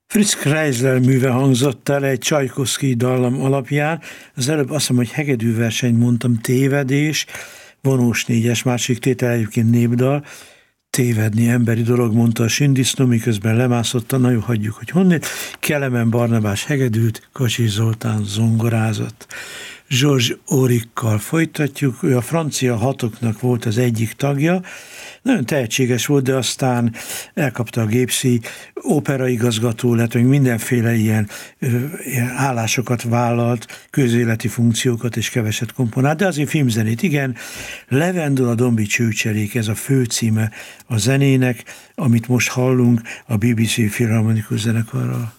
Fritz Kreisler műve hangzott el egy Csajkovszkij dallam alapján. Az előbb azt mondom, hogy hegedűverseny mondtam, tévedés, vonós négyes, másik tétel egyébként népdal. Tévedni emberi dolog, mondta a sündisznó, miközben lemászott, na jó, hagyjuk, hogy honnét. Kelemen Barnabás hegedűt, Kocsis Zoltán zongorázott. Georges Aurikkal folytatjuk, ő a francia hatoknak volt az egyik tagja, nagyon tehetséges volt, de aztán elkapta a gépszíj, operaigazgató lett, meg mindenféle ilyen állásokat vállalt, közéleti funkciókat és keveset komponált, de azért filmzenét igen. Levendula Dombi Csőcserék, ez a főcíme a zenének, amit most hallunk a BBC Filharmonikus Zenekarral.